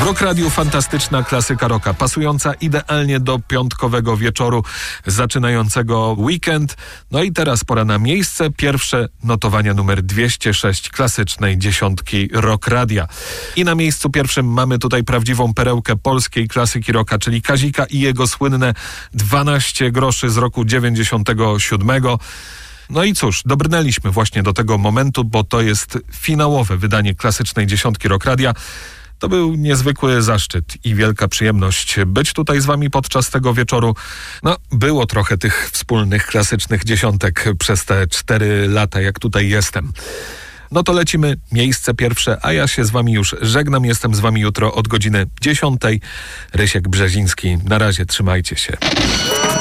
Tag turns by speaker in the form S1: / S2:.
S1: Rock Radio, fantastyczna klasyka rocka, pasująca idealnie do piątkowego wieczoru zaczynającego weekend. No i teraz pora na miejsce pierwsze notowania numer 206 klasycznej dziesiątki Rock Radia. I na miejscu pierwszym mamy tutaj prawdziwą perełkę polskiej klasyki rocka, czyli Kazika i jego słynne 12 groszy z roku 97. No i cóż, dobrnęliśmy właśnie do tego momentu, bo to jest finałowe wydanie klasycznej dziesiątki Rock Radia. To był niezwykły zaszczyt i wielka przyjemność być tutaj z wami podczas tego wieczoru. No, było trochę tych wspólnych klasycznych dziesiątek przez te 4 lata, jak tutaj jestem. No to lecimy, miejsce pierwsze, a ja się z wami już żegnam. Jestem z wami jutro od godziny 10. Rysiek Brzeziński. Na razie, trzymajcie się.